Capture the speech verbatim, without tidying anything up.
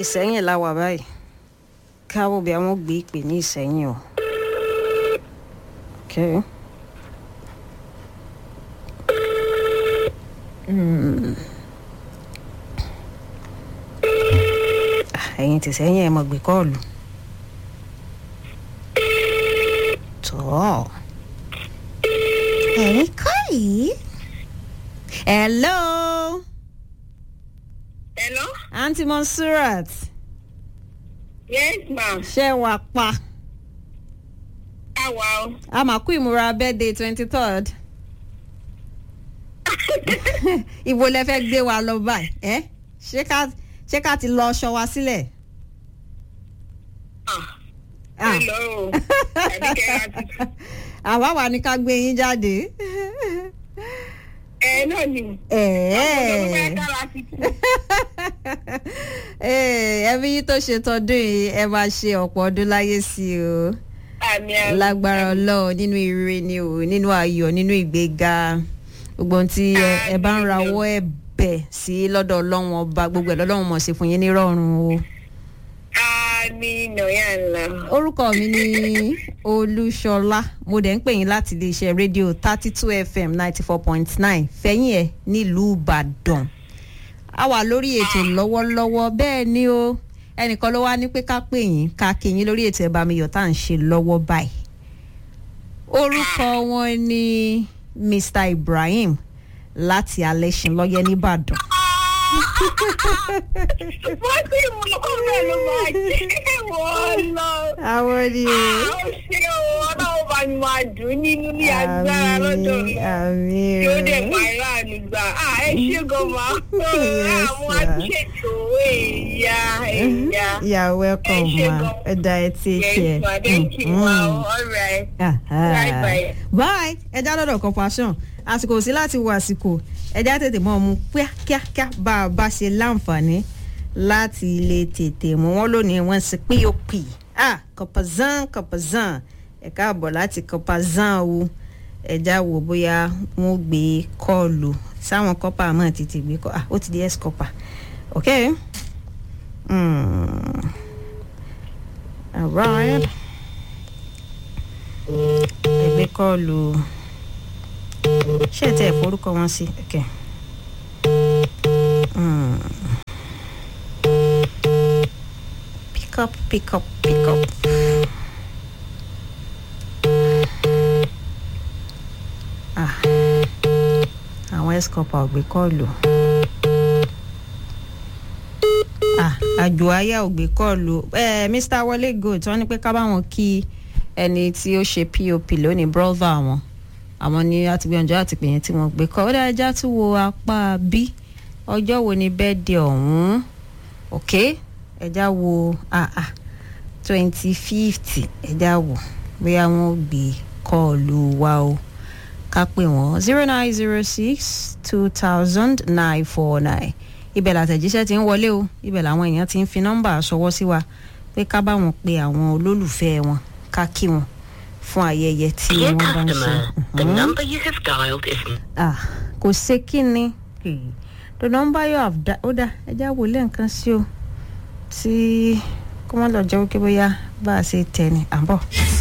Ìsẹ́yìn la wà báyìí. Káwọ́ bí àwọn gbé ìpè ní Ìsẹ́yìn o. Okay. Hmm. Ẹ̀yin ti sẹ́yìn ẹ mọ̀ gbé kọ́ọ̀lù. Tọ́. Ẹ̀yin kọ́ yìí. Hello. Hello? Auntie Monsurat. Yes, ma'am. Ṣé wà pa? Ah, wow. A máa kú ìmúra birthday twenty-third. Ibo lẹ fẹ́ gbé wa lọ báyìí? Ẹ́ ṣé ká ṣé ká ti lọ ṣọ́ wa sílẹ̀? Ah. Ah. Hello. Àwa wà ní ká gbé yín jáde. Eh, no ni. Eh. Eh, ẹbí yín tó ṣe tọdún yìí ẹ máa ṣe ọ̀pọ̀ ọdún láyé sí o. Àmín. Lágbára Ọlọ́run nínú ire ni o, nínú ayọ̀, nínú ìgbéga. Gbogbo ohun tí ẹ bá ń rawọ́ ẹ̀bẹ̀ sí lọ́dọ̀ Ọlọ́run ọba, gbogbo ẹ̀ lọ́lọ́run mọ̀ sí fún yín ní rọ̀rùn o. Àmín no ya nla. Orúkọ mi ni Olúṣọlá. Mo dẹ̀ ń pè yín láti iléeṣẹ́ rédíò thirty-two F M ninety-four point nine Fẹ́yìn ẹ̀ nílùú Ìbàdàn. A wà lórí ètò lọ́wọ́lọ́wọ́ bẹ́ẹ̀ ni o. Ẹnìkan ló wá ní pé ká pè yín ká kí yín lórí ètò ẹ̀bá mi yọ̀ tá à ń ṣe lọ́wọ́ báyìí. Orúkọ wọn ni Mister Ibrahim láti Alẹ́ṣinlọ́yẹ́ nìbàdàn. Wọ́n sì mú ọ̀rẹ́ ló máa jẹ́ wọ́n lọ. Àwọn ni o. Àwọn ṣe ọlọ́wọ́ bá ní máa dùn nínú ní agbára lọ́dọ̀ mi. Àmín. Tí ó dẹ̀ pàrọ̀ ànígbà. À ẹ ṣe gọ́mà. Àwọn àṣètò ẹ̀yà ẹ̀yà. You're welcome, ma. Ẹ̀dá ẹ take care. Yes, ma. Thank you, ma. All right. Bye bye. Bye. Ẹja lọ́dọ̀ compassion. Àsìkò sí láti wo àsìkò. Ẹja tètè mọ́ ọmú kíákíá bá a bá ṣe láǹfààní láti lè tètè mú wọn lónìí wọ́n sì pí ó pì. Ah, Compazan, Compazan. Ẹ káàbọ̀ láti Compazan o. Ẹja wò bóyá wọ́n gbé kọ́ọ̀lù. Sáwọn kọ́pà àmọ́ tètè gbé kọ́. Ah, ó ti di ex-kọ́pà. Okay. Hmm. All right. Ẹgbẹ́ kọ́ọ̀lù. Ṣé ẹ tẹ́ ẹ̀ forúkọ wọn sí? Okay. Hmm. Pick up, pick up, pick up. Ah. Àwọn ex-kọ́pà ò gbé kọ́ọ̀lù. Ah, àjò ayé ò gbé kọ́ọ̀lù. Eh, Mister Wọlé Gold wọ́n ní pé ká bá wọn kí ẹni tí ó ṣe P O P lónìí brother wọn. Àwọn ní àti gbìyànjú àti pè yẹn tí wọ́n gbé kọ́. Ó dáa ẹja tún wo apá bí ọjọ́ wo ni birthday ọ̀hún. Okay, ẹja wo ah ah twenty fifth ẹja wo bóyá wọ́n gbé kọ́ọ̀lù wa o. Ká pè wọ́n zero nine zero six two thousand nine four nine. Ibẹ̀ làtẹ̀jíṣẹ́ ti ń wọlé o. Ibẹ̀ làwọn èèyàn ti ń fi nọ́mbà ṣọwọ́ sí wa pé ká bá wọn pe àwọn olólùfẹ́ wọn ká kí wọn fún ayẹyẹ tí wọ́n bá ń ṣe. The number you have dialed is... Ah, kò ṣe kí ni. The number you have dialed... Ó dá ẹjá wò lẹ́ǹkan sí o tí kó má lọ jẹ́ wípé bóyá bá a ṣe tẹ̀ ní àbọ̀.